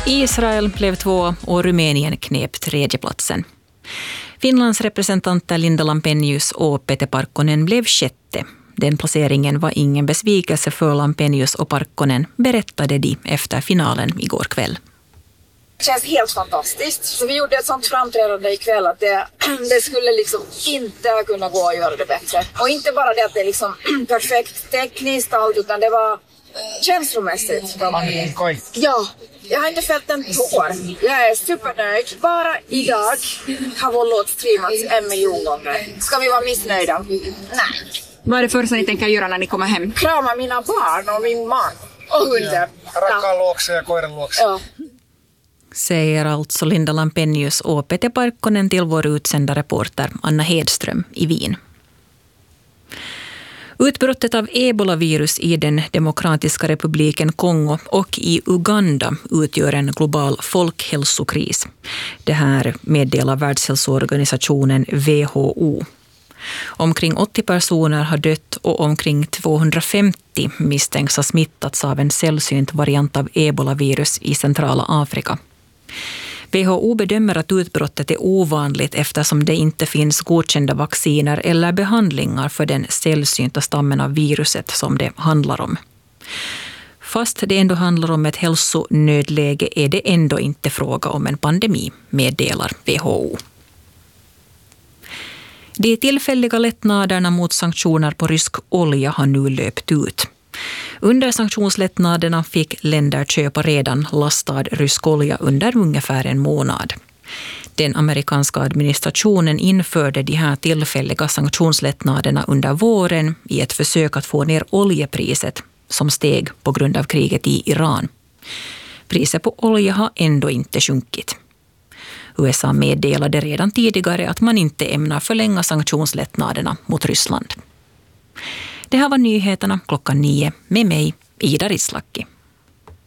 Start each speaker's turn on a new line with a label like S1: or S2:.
S1: Israel blev 2 och Rumänien knep 3:e platsen. Finlands representanter Linda Lampenius och Pete Parkkonen blev 6:e. Den placeringen var ingen besvikelse för Lampenius och Parkkonen, berättade de efter finalen igår kväll.
S2: Det känns helt fantastiskt. Så vi gjorde ett sånt framträdande ikväll att det skulle liksom inte kunna gå att göra det bättre. Och inte bara det att det är liksom perfekt tekniskt allt, utan det var känslomässigt. Ja, jag har inte fällt en tår. Jag är supernöjd. Bara idag har vår låt streamats 1 miljon gånger. Ska vi vara missnöjda? Nej.
S3: Vad är det första ni tänker göra när ni kommer hem?
S2: Krama mina barn och min man och hunden.
S4: Rakkaan luokse ja koiran luokse.
S2: Ja.
S1: Säger alltså Linda Lampenius och Pete Parkkonen till vår utsända reporter Anna Hedström i Wien. Utbrottet av ebolavirus i den demokratiska republiken Kongo och i Uganda utgör en global folkhälsokris. Det här meddelar Världshälsoorganisationen WHO. Omkring 80 personer har dött och omkring 250 misstänks ha smittats av en sällsynt variant av ebolavirus i centrala Afrika. WHO bedömer att utbrottet är ovanligt eftersom det inte finns godkända vacciner eller behandlingar för den sällsynta stammen av viruset som det handlar om. Fast det ändå handlar om ett hälsonödläge är det ändå inte fråga om en pandemi, meddelar WHO. De tillfälliga lättnaderna mot sanktioner på rysk olja har nu löpt ut. Under sanktionslättnaderna fick länder köpa redan lastad rysk olja under ungefär en månad. Den amerikanska administrationen införde de här tillfälliga sanktionslättnaderna under våren i ett försök att få ner oljepriset som steg på grund av kriget i Iran. Priset på olja har ändå inte sjunkit. USA meddelade redan tidigare att man inte ämnar förlänga sanktionslättnaderna mot Ryssland. Det här var nyheterna 9:00 med mig, Ida Rislaki.